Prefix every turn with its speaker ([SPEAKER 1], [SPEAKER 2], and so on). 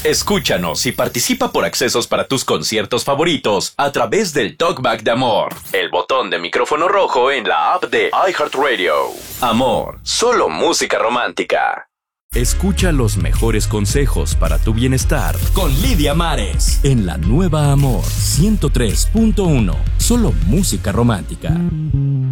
[SPEAKER 1] Escúchanos y participa por accesos para tus conciertos favoritos a través del Talkback de Amor, el botón de micrófono rojo en la app de iHeartRadio. Amor, solo música romántica. Escucha los mejores consejos para tu bienestar con Lidia Mares en la nueva Amor 103.1, solo música romántica.